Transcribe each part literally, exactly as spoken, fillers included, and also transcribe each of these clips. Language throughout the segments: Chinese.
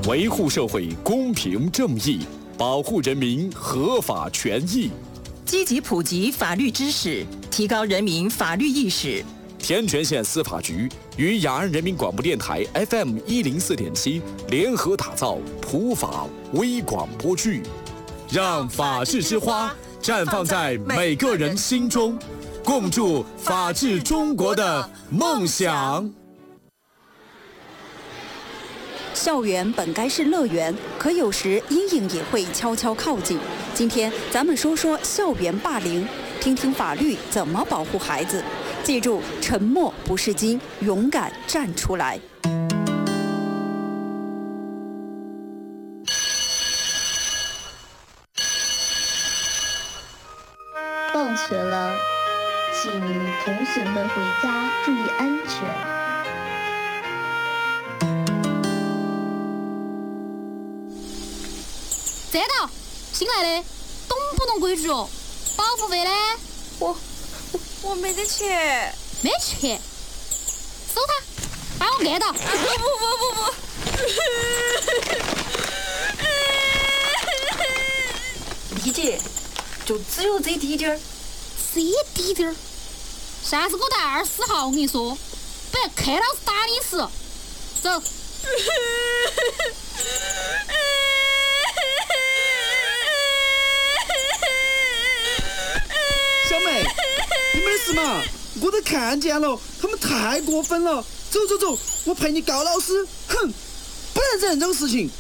维护社会公平正义，保护人民合法权益， 积极普及法律知识，提高人民法律意识。 天全县司法局与雅安人民广播电台 F M 一零四点七联合打造普法微广播剧，让法治之花绽放在每个人心中，共筑法治中国的梦想。 校园本该是乐园，可有时阴影也会悄悄靠近。今天咱们说说校园霸凌，听听法律怎么保护孩子。记住，沉默不是金，勇敢站出来。 放学了，请同学们回家注意安全。 站到，新来的，懂不懂规矩哦？保护费呢？ 我我没得钱。 没钱？收他，把我按到！ 不不不不不！理解，就只有这滴点儿。 这滴点儿？下次给我带二十号，我跟你说，不然看老师打你死。走。 小妹，你没事嘛？我都看见了，他们太过分了。走走走，我陪你告老师。哼，不能忍这种事情。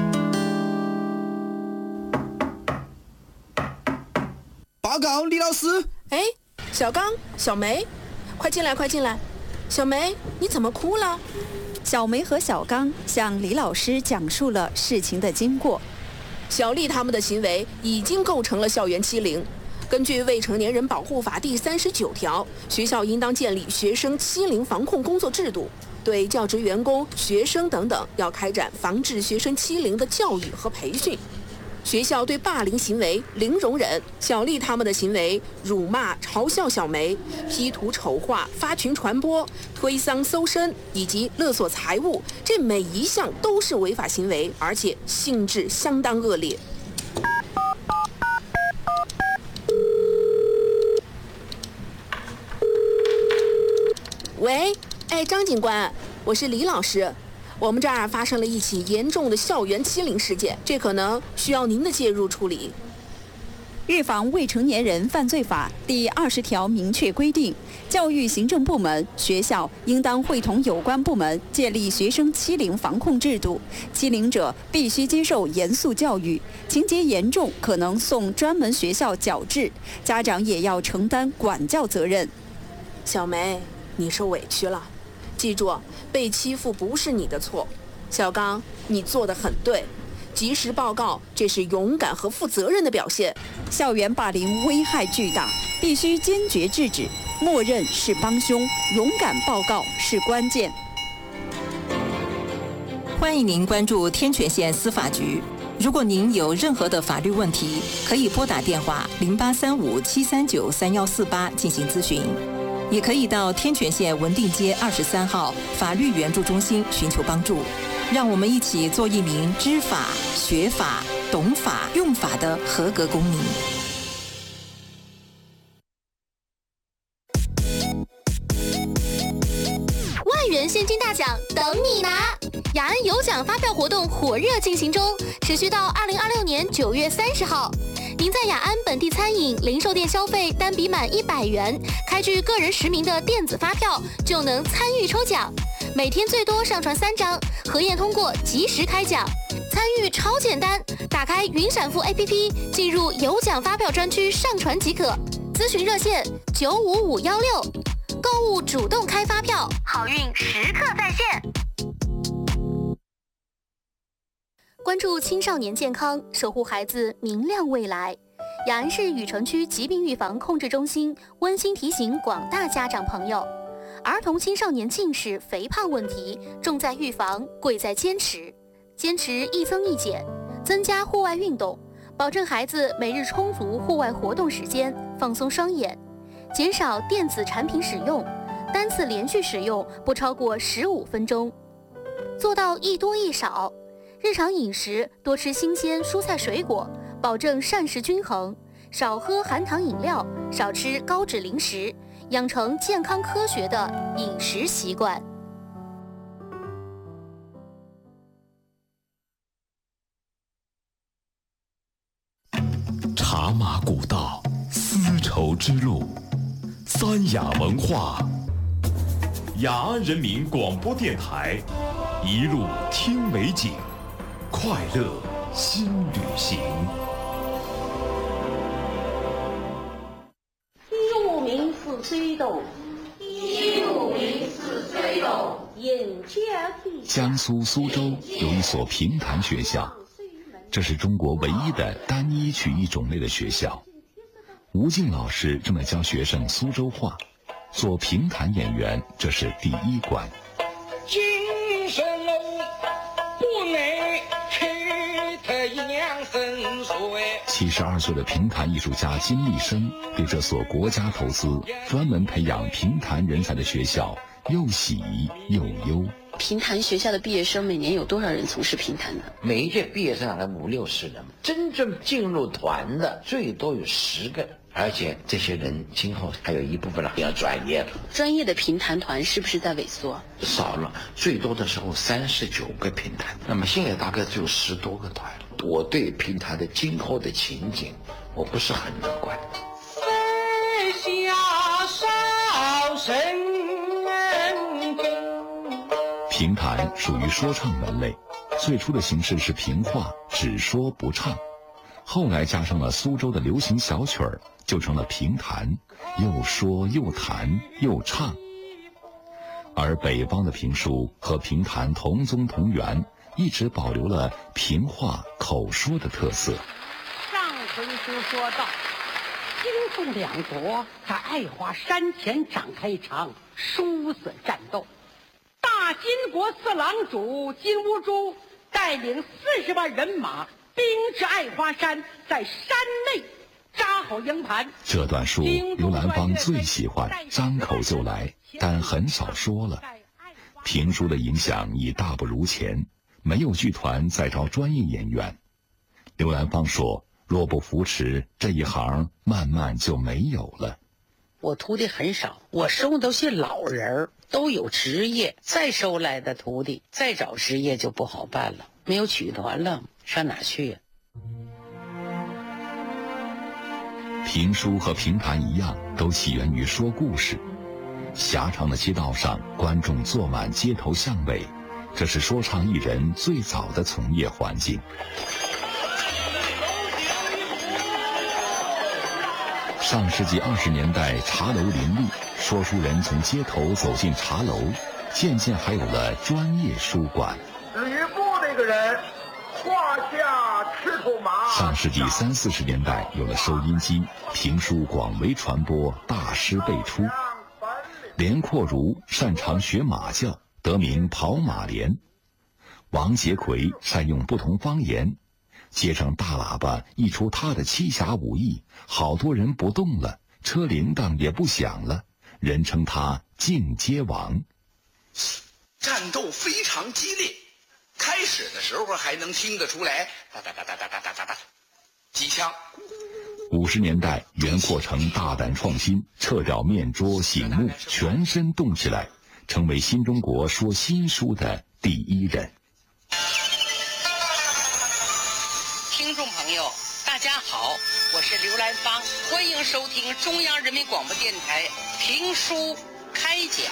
报告李老师。 哎，小刚、小梅，快进来，快进来。小梅，你怎么哭了？ 小梅和小刚向李老师讲述了事情的经过。 小丽他们的行为已经构成了校园欺凌。根据《未成年人保护法》第三十九条，学校应当建立学生欺凌防控工作制度，对教职员工、学生等等要开展防治学生欺凌的教育和培训。学校对霸凌行为零容忍。小丽他们的行为，辱骂、嘲笑小梅、P 图丑化、发群传播、推搡搜身以及勒索财物，这每一项都是违法行为，而且性质相当恶劣。喂，哎，张警官，我是李老师。我们这儿发生了一起严重的校园欺凌事件，这可能需要您的介入处理。 预防未成年人犯罪法第二十条明确规定，教育行政部门、学校应当会同有关部门建立学生欺凌防控制度，欺凌者必须接受严肃教育，情节严重可能送专门学校矫治，家长也要承担管教责任。 小梅，你受委屈了，记住，被欺负不是你的错。小刚，你做得很对，及时报告，这是勇敢和负责任的表现。 校园霸凌危害巨大，必须坚决制止，默认是帮凶，勇敢报告是关键。 欢迎您关注天全县司法局。如果您有任何的法律问题，可以拨打电话零八三五七三九三幺四八进行咨询。也可以到天全县文定街二十三号法律援助中心寻求帮助，让我们一起做一名知法、学法、懂法、用法的合格公民。 万元现金大奖等你拿！雅安有奖发票活动火热进行中，持续到二零二六年九月三十号。您在雅安本地餐饮、零售店消费单笔满一百元，开具个人实名的电子发票，就能参与抽奖。每天最多上传三张，核验通过及时开奖。参与超简单，打开云闪付 A P P， 进入有奖发票专区上传即可。咨询热线九五五幺六，购物主动开发票，好运时刻在线。关注青少年健康，守护孩子明亮未来。雅安市雨城区疾病预防控制中心温馨提醒广大家长朋友，儿童青少年近视、肥胖问题重在预防，贵在坚持。坚持一增一减，增加户外运动，保证孩子每日充足户外活动时间，放松双眼，减少电子产品使用，单次连续使用不超过十五分钟，做到一多一少。 日常饮食多吃新鲜蔬菜水果，保证膳食均衡，少喝含糖饮料，少吃高脂零食，养成健康科学的饮食习惯。 茶马古道，丝绸之路，三雅文化。雅安人民广播电台，一路听美景，快乐新旅行。 一五名是水斗，一五名是水斗，人家江苏苏州有一所评弹学校，这是中国唯一的单一曲艺种类的学校。吴静老师正在教学生苏州话，做评弹演员这是第一关。 精神喽，不能去他养生水。 七十二岁的评弹艺术家金立生对这所国家投资、专门培养评弹人才的学校又喜又忧。 评弹学校的毕业生每年有多少人从事评弹呢？ 每一届毕业生来五六十人，真正进入团的最多有十个，而且这些人今后还有一部分人比较专业了。 专业的评弹团是不是在萎缩？ 少了，最多的时候三十九个评弹，那么现在大概只有十多个团。我对评弹的今后的情景，我不是很乐观。 飞下少神。 评弹属于说唱门类，最初的形式是评话，只说不唱，后来加上了苏州的流行小曲儿，就成了评弹，又说又弹又唱。而北方的评书和评弹同宗同源，一直保留了评话口说的特色。 上回书说到，金宋两国在爱华山前展开一场殊死战斗。大金国四郎主金兀术带领四十万人马兵至爱华山，在山内扎好营盘。 这段书刘兰芳最喜欢，张口就来，但很少说了。评书的影响已大不如前，没有剧团再招专业演员。刘兰芳说，若不扶持，这一行慢慢就没有了。 我徒弟很少，我收的都是老人，都有职业，再收来的徒弟再找职业就不好办了，没有曲团了，上哪去呀？ 评书和评弹一样，都起源于说故事。狭长的街道上，观众坐满街头巷尾，这是说唱艺人最早的从业环境。上世纪二十年代，茶楼林立，说书人从街头走进茶楼，渐渐还有了专业书馆。 吕布那个人，胯下赤兔马。 上世纪三四十年代，有了收音机，评书广为传播，大师辈出。连阔如擅长学马叫，得名跑马连。王杰奎善用不同方言，街上大喇叭一出他的七侠五义，好多人不动了，车铃铛也不响了，人称他进街王。 战斗非常激烈，开始的时候还能听得出来哒哒哒哒哒哒哒哒哒几枪。 五十年代，袁阔成大胆创新，撤掉面桌醒目，全身动起来，成为新中国说新书的第一人。 听众朋友，大家好，我是刘兰芳，欢迎收听中央人民广播电台评书开讲。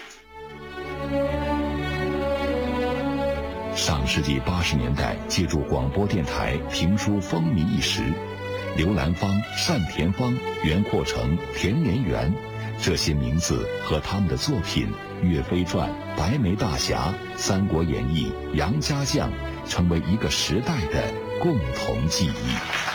上世纪八十年代，借助广播电台，评书风靡一时。刘兰芳、单田芳、袁阔成、田连元，这些名字和他们的作品《岳飞传》《白眉大侠》《三国演义》《杨家将》，成为一个时代的共同记忆。